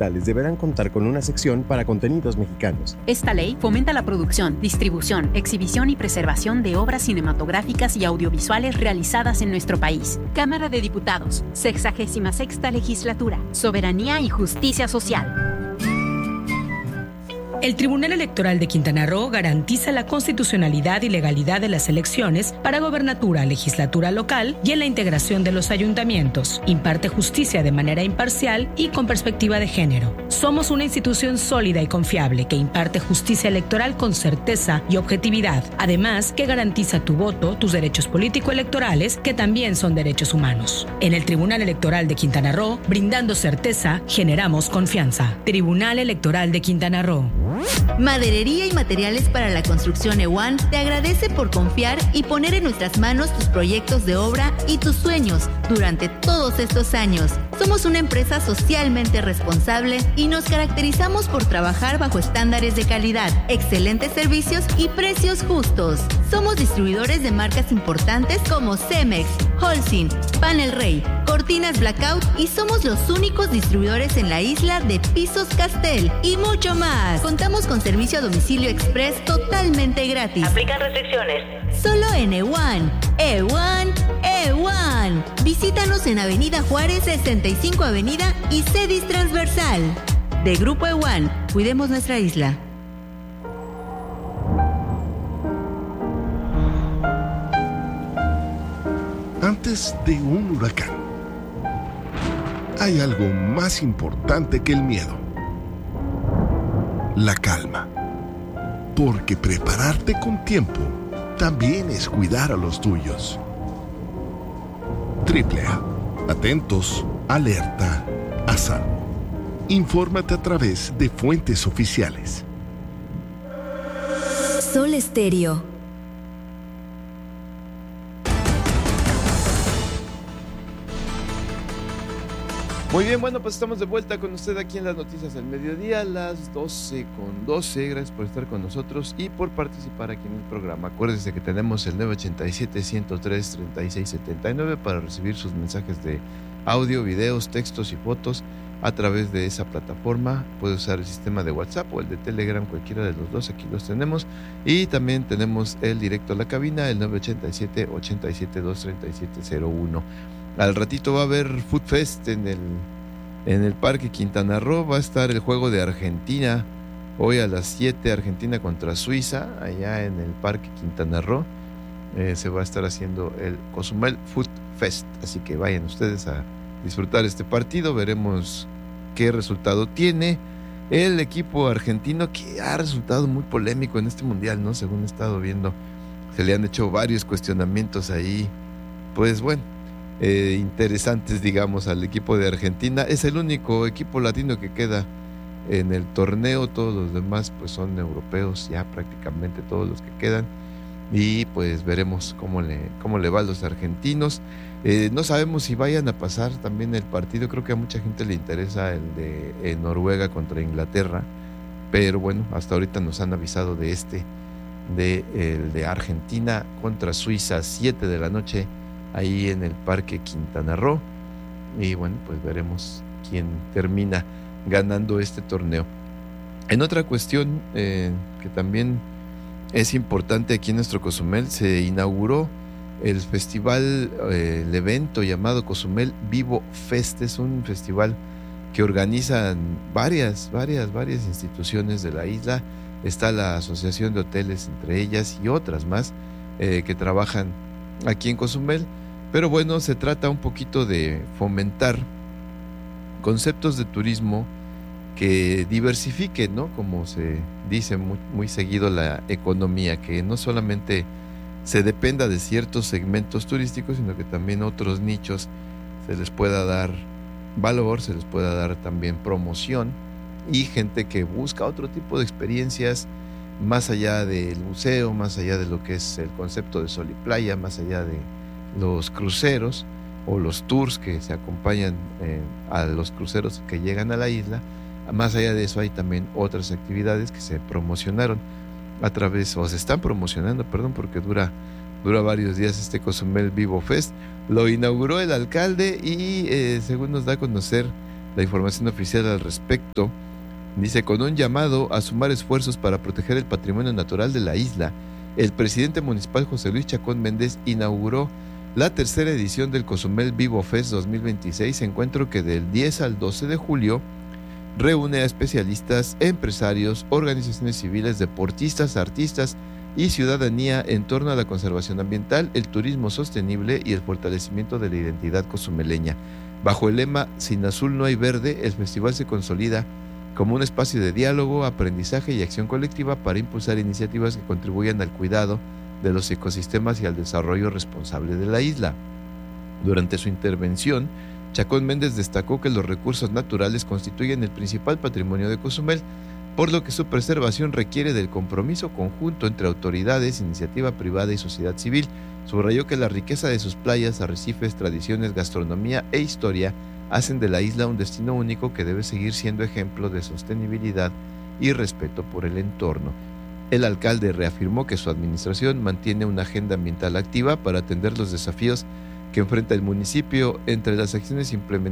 digitales deberán contar con una sección para contenidos mexicanos. Esta ley fomenta la producción, distribución, exhibición y preservación de obras cinematográficas y audiovisuales realizadas en nuestro país. Cámara de Diputados, 66ª Legislatura, Soberanía y Justicia Social. El Tribunal Electoral de Quintana Roo garantiza la constitucionalidad y legalidad de las elecciones para gobernatura, legislatura local y en la integración de los ayuntamientos. Imparte justicia de manera imparcial y con perspectiva de género. Somos una institución sólida y confiable que imparte justicia electoral con certeza y objetividad. Además, que garantiza tu voto, tus derechos político-electorales, que también son derechos humanos. En el Tribunal Electoral de Quintana Roo, brindando certeza, generamos confianza. Tribunal Electoral de Quintana Roo. Maderería y materiales para la construcción EWAN te agradece por confiar y poner en nuestras manos tus proyectos de obra y tus sueños durante todos estos años. Somos una empresa socialmente responsable y nos caracterizamos por trabajar bajo estándares de calidad, excelentes servicios y precios justos. Somos distribuidores de marcas importantes como Cemex, Holcim, Panel Rey, Cortinas Blackout y somos los únicos distribuidores en la isla de pisos Castel y mucho más. Contamos con servicio a domicilio express totalmente gratis. Aplican restricciones. Solo en EWAN. EWAN. Visítanos en Avenida Juárez, 65 Avenida y Cedis Transversal. De Grupo EWAN, cuidemos nuestra isla. Antes de un huracán, hay algo más importante que el miedo: la calma. Porque prepararte con tiempo también es cuidar a los tuyos. AAA. Atentos, alerta, a salvo. Infórmate a través de fuentes oficiales. Sol Estéreo. Muy bien, bueno, pues estamos de vuelta con usted aquí en las Noticias del Mediodía a las 12:12. Gracias por estar con nosotros y por participar aquí en el programa. Acuérdese que tenemos el 987-103-3679 para recibir sus mensajes de audio, videos, textos y fotos a través de esa plataforma. Puede usar el sistema de WhatsApp o el de Telegram, cualquiera de los dos, aquí los tenemos. Y también tenemos el directo a la cabina, el 987-872-3701. Al ratito va a haber Food Fest en el Parque Quintana Roo. Va a estar el juego de Argentina hoy a las 7, Argentina contra Suiza, allá en el Parque Quintana Roo. Se va a estar haciendo el Cozumel Food Fest, así que vayan ustedes a disfrutar este partido. Veremos qué resultado tiene el equipo argentino, que ha resultado muy polémico en este mundial, ¿no? Según he estado viendo, se le han hecho varios cuestionamientos ahí, pues bueno, interesantes, digamos, al equipo de Argentina. Es el único equipo latino que queda en el torneo. Todos los demás pues son europeos, ya prácticamente todos los que quedan, y pues veremos cómo le va a los argentinos. No sabemos si vayan a pasar también el partido. Creo que a mucha gente le interesa el de Noruega contra Inglaterra, pero bueno, hasta ahorita nos han avisado de el de Argentina contra Suiza, 7 de la noche, ahí en el Parque Quintana Roo. Y bueno, pues veremos quién termina ganando este torneo. En otra cuestión que también es importante aquí en nuestro Cozumel, se inauguró el festival, el evento llamado Cozumel Vivo Fest. Es un festival que organizan varias instituciones de la isla. Está la Asociación de Hoteles entre ellas y otras más que trabajan aquí en Cozumel. Pero bueno, se trata un poquito de fomentar conceptos de turismo que diversifiquen, ¿no? Como se dice muy seguido, la economía, que no solamente se dependa de ciertos segmentos turísticos, sino que también otros nichos se les pueda dar valor, se les pueda dar también promoción, y gente que busca otro tipo de experiencias más allá del museo, más allá de lo que es el concepto de sol y playa, más allá de los cruceros o los tours que se acompañan a los cruceros que llegan a la isla. Más allá de eso hay también otras actividades que se promocionaron a través, o se están promocionando, porque dura varios días este Cozumel Vivo Fest. Lo inauguró el alcalde y según nos da a conocer la información oficial al respecto. Dice, con un llamado a sumar esfuerzos para proteger el patrimonio natural de la isla, el presidente municipal José Luis Chacón Méndez inauguró la tercera edición del Cozumel Vivo Fest 2026, encuentro que del 10 al 12 de julio reúne a especialistas, empresarios, organizaciones civiles, deportistas, artistas y ciudadanía en torno a la conservación ambiental, el turismo sostenible y el fortalecimiento de la identidad cozumeleña. Bajo el lema Sin Azul no hay verde, el festival se consolida como un espacio de diálogo, aprendizaje y acción colectiva para impulsar iniciativas que contribuyan al cuidado de los ecosistemas y al desarrollo responsable de la isla. Durante su intervención, Chacón Méndez destacó que los recursos naturales constituyen el principal patrimonio de Cozumel, por lo que su preservación requiere del compromiso conjunto entre autoridades, iniciativa privada y sociedad civil. Subrayó que la riqueza de sus playas, arrecifes, tradiciones, gastronomía e historia hacen de la isla un destino único que debe seguir siendo ejemplo de sostenibilidad y respeto por el entorno. El alcalde reafirmó que su administración mantiene una agenda ambiental activa para atender los desafíos que enfrenta el municipio. Entre las acciones implementadas